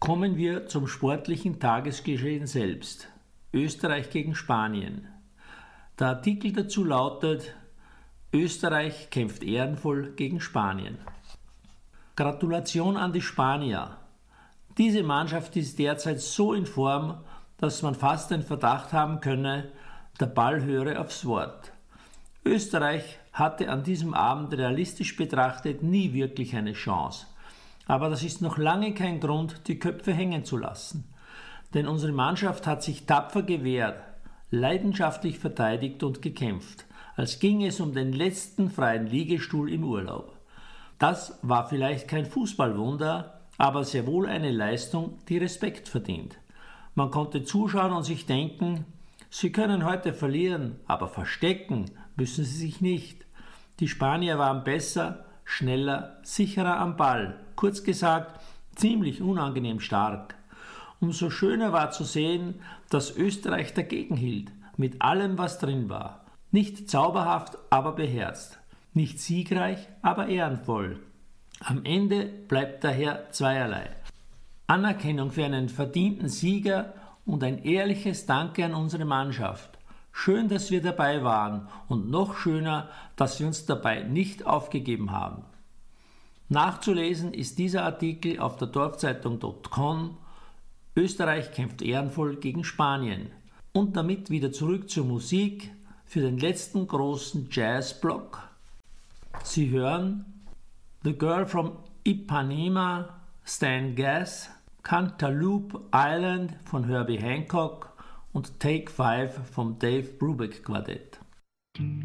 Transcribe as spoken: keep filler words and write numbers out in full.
Kommen wir zum sportlichen Tagesgeschehen selbst. Österreich gegen Spanien. Der Artikel dazu lautet: Österreich kämpft ehrenvoll gegen Spanien. Gratulation an die Spanier. Diese Mannschaft ist derzeit so in Form, dass man fast den Verdacht haben könne, der Ball höre aufs Wort. Österreich hatte an diesem Abend realistisch betrachtet nie wirklich eine Chance. Aber das ist noch lange kein Grund, die Köpfe hängen zu lassen. Denn unsere Mannschaft hat sich tapfer gewehrt, leidenschaftlich verteidigt und gekämpft, als ginge es um den letzten freien Liegestuhl im Urlaub. Das war vielleicht kein Fußballwunder, aber sehr wohl eine Leistung, die Respekt verdient. Man konnte zuschauen und sich denken, sie können heute verlieren, aber verstecken müssen sie sich nicht. Die Spanier waren besser, schneller, sicherer am Ball, kurz gesagt, ziemlich unangenehm stark. Umso schöner war zu sehen, dass Österreich dagegen hielt, mit allem, was drin war. Nicht zauberhaft, aber beherzt. Nicht siegreich, aber ehrenvoll. Am Ende bleibt daher zweierlei: Anerkennung für einen verdienten Sieger und ein ehrliches Danke an unsere Mannschaft. Schön, dass wir dabei waren und noch schöner, dass wir uns dabei nicht aufgegeben haben. Nachzulesen ist dieser Artikel auf der dorfzeitung punkt com. Österreich kämpft ehrenvoll gegen Spanien. Und damit wieder zurück zur Musik für den letzten großen Jazzblock. Sie hören The Girl from Ipanema, Stan Getz, Cantaloupe Island von Herbie Hancock und Take Five vom Dave Brubeck Quartett.